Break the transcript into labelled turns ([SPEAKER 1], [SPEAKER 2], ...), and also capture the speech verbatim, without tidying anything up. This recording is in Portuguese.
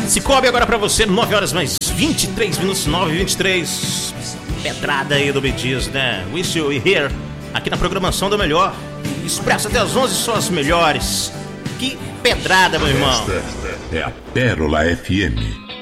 [SPEAKER 1] Cicobi agora pra você, nove horas mais vinte e três minutos, nove e vinte e três. Pedrada aí do Bee Gees, né? Wish You Were Here, aqui na programação do melhor. Expresso até as onze, só as melhores. Que pedrada, meu irmão.
[SPEAKER 2] Esta é a Pérola F M.